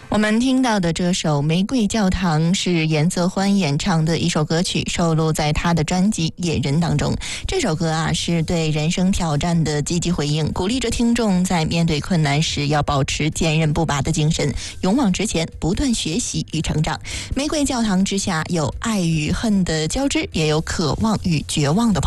我们听到的这首《玫瑰教堂》是严泽欢演唱的一首歌曲，收录在他的专辑《野人》当中。这首歌啊，是对人生挑战的积极回应，鼓励着听众在面对困难时要保持坚韧不拔的精神，勇往直前，不断学习与成长。玫瑰教堂之下有爱与恨的交织，也有渴望与绝望的